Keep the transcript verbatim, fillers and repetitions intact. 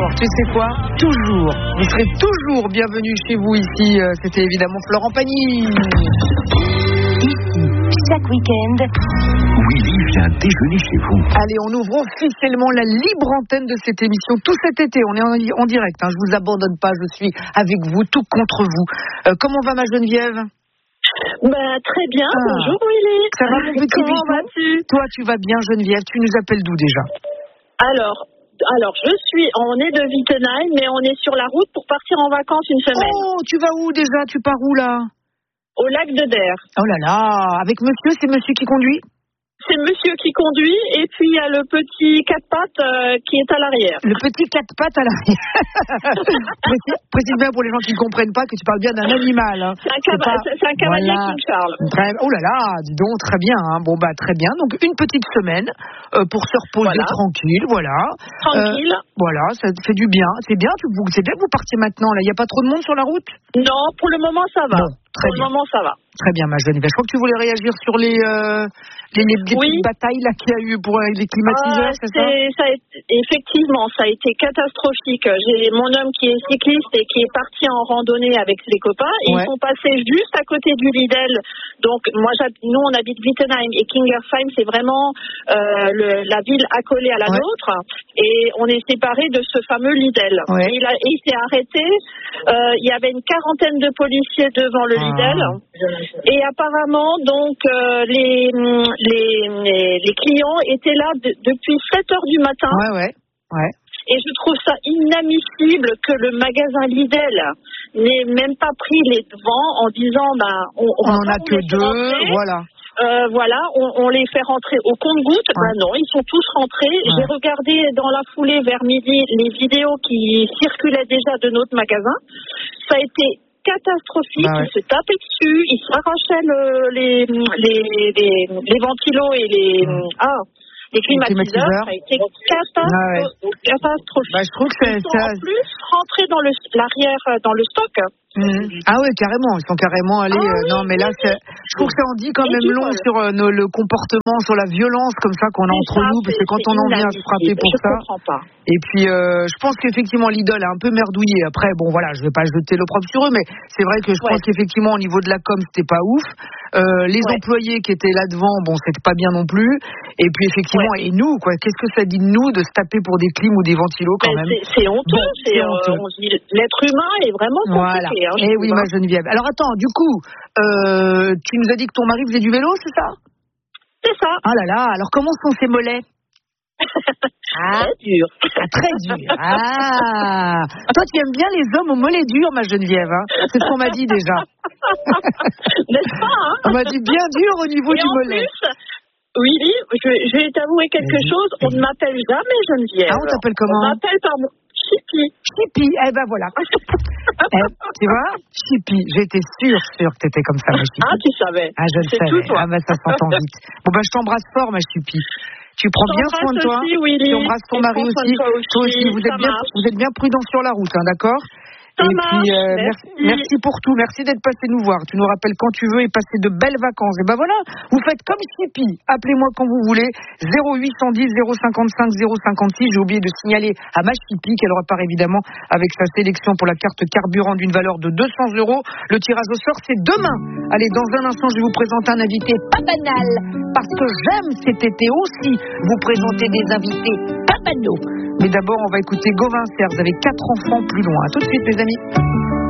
tu sais quoi? Toujours. Vous serez toujours bienvenus chez vous ici. Euh, c'était évidemment Florent Pagny. Ici, chaque week-end, Willy vient déjeuner chez vous. Allez, on ouvre officiellement la libre antenne de cette émission tout cet été. On est en, en direct. Hein. Je vous abandonne pas. Je suis avec vous, tout contre vous. Euh, comment va ma Geneviève? Bah, très bien. Ah. Bonjour Willy. Ça va mon petit Comment bichon? vas-tu? Toi, tu vas bien Geneviève. Tu nous appelles d'où déjà? Alors, alors je suis, on est de Wittenheim, mais on est sur la route pour partir en vacances une semaine. Oh, tu vas où déjà? Tu pars où là? Au lac de Der. Oh là là, avec monsieur, c'est monsieur qui conduit? C'est monsieur qui conduit et puis il y a le petit quatre pattes euh, qui est à l'arrière. Le petit quatre pattes à l'arrière. précise, précise bien pour les gens qui ne comprennent pas que tu parles bien d'un animal. Hein. C'est un, cava- pas... c'est un cavalier voilà. King Charles. Très... Oh là là, dis donc, très bien. Hein. Bon bah très bien. Donc une petite semaine euh, pour se reposer voilà. tranquille, voilà. Tranquille. Euh, voilà, ça te fait du bien. C'est bien, tu, c'est bien que vous partiez maintenant. Là, il n'y a pas trop de monde sur la route? Non, pour le moment ça va. Bon, très pour bien. le moment ça va. Très bien, ma Geneviève. Je crois que tu voulais réagir sur les, euh, les, les, les oui. petites batailles là qu'il y a eu pour euh, les climatiseurs, euh, c'est, c'est ça, ça a été, effectivement, ça a été catastrophique. J'ai mon homme qui est cycliste et qui est parti en randonnée avec ses copains et ouais. ils sont passés juste à côté du Lidl. Donc, moi, nous, on habite Wittenheim et Kingersheim, c'est vraiment euh, le, la ville accolée à la ouais. nôtre. Et on est séparés de ce fameux Lidl. Ouais. Et, il a, et il s'est arrêté. Euh, il y avait une quarantaine de policiers devant le ah. Lidl. Et apparemment, donc, euh, les, les, les, les clients étaient là de, depuis sept heures du matin. Ouais, ouais, ouais. Et je trouve ça inadmissible que le magasin Lidl n'ait même pas pris les devants en disant, ben, on, on, on en a que deux, rentrer. voilà. Euh, voilà, on, on les fait rentrer au compte-gouttes. Ouais. Ben non, ils sont tous rentrés. Ouais. J'ai regardé dans la foulée vers midi les vidéos qui circulaient déjà de notre magasin. Ça a été catastrophique, bah ouais. ils se tapaient dessus, ils s'arrachaient le, les, les, les, les ventilos et les, mmh. ah, les climatiseurs. Ça a été catastrophique. Ah ouais. catastrophique. Bah, je trouve que c'est, ils sont ça... en plus rentrés dans le, l'arrière, dans le stock. Mmh. Ah ouais, carrément, ils sont carrément allés. Ah, euh, non, oui, mais là, c'est, je trouve que ça en dit quand même long sur euh, nos, le comportement, sur la violence comme ça qu'on a entre ça, nous, parce que quand on en vient à se frapper pour je ça. comprends pas. Et puis, euh, je pense qu'effectivement, l'idole a un peu merdouillé. Après, bon, voilà, je vais pas jeter l'opprobre sur eux, mais c'est vrai que je ouais. pense qu'effectivement, au niveau de la com, c'était pas ouf. Euh, les ouais. employés qui étaient là devant, bon, c'était pas bien non plus. Et puis, effectivement, ouais. et nous, quoi, qu'est-ce que ça dit de nous de se taper pour des clims ou des ventilos quand mais même? C'est, c'est honteux. Bon, c'est, c'est honteux. Euh, on dit, l'être humain est vraiment compliqué. Voilà. Hein, et oui, ma Geneviève. Alors attends, du coup, euh, tu nous as dit que ton mari faisait du vélo, c'est ça? C'est ça. Ah là là, alors comment sont ses mollets? Ah, très dur. Ah, très dur. Ah, toi tu aimes bien les hommes aux mollets durs, ma Geneviève. Hein, c'est ce qu'on m'a dit déjà. N'est-ce pas hein? On m'a dit bien dur au niveau et du mollet. Plus, Willy, je, je vais t'avouer quelque oui, chose. On oui. ne m'appelle jamais Geneviève. Ah, on t'appelle comment? On m'appelle par mon Chippy. Chippy, eh ben voilà. eh, tu vois, Chippy, j'étais sûre, sûre que t'étais comme ça, ma Chippy. Ah, tu savais. Ah, je le c'est savais. Tout, toi. Ah, ben ça s'entend vite. Bon, ben je t'embrasse fort, ma Chippy. Tu prends bien soin de toi. Aussi, Willy. Tu embrasses ton mari aussi. Toi aussi. Toi aussi. Vous êtes, bien, vous êtes bien prudents sur la route, hein, d'accord? Ça et marche, puis, euh, merci. merci. merci pour tout. Merci d'être passé nous voir. Tu nous rappelles quand tu veux et passer de belles vacances. Et ben voilà, vous faites comme Chippy. Appelez-moi quand vous voulez. zéro huit cent dix zéro cinquante-cinq zéro cinquante-six. J'ai oublié de signaler à ma Chippy qu'elle repart évidemment avec sa sélection pour la carte carburant d'une valeur de deux cents euros. Le tirage au sort, c'est demain. Allez, dans un instant, je vais vous présenter un invité pas banal. Parce que j'aime cet été aussi vous présenter des invités pas banaux. Mais d'abord, on va écouter Gauvin Serge avec quatre enfants plus loin. À tout de suite, les amis.